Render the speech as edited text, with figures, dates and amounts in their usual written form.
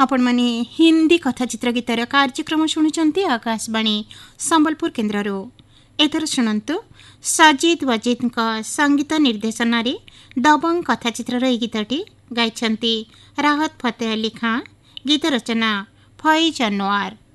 आपण माने हिंदी कथाचित्र गीतर कार्यक्रम शुणुचंती आकाशवाणी संबलपुर केन्द्रରୁ। एथर शुणंतु सजिद वजिद संगीत निर्देशन दबंग कथाचित्र गीतटी गाइछंती राहत फतेह अली खां, गीत रचना फैज अनवार।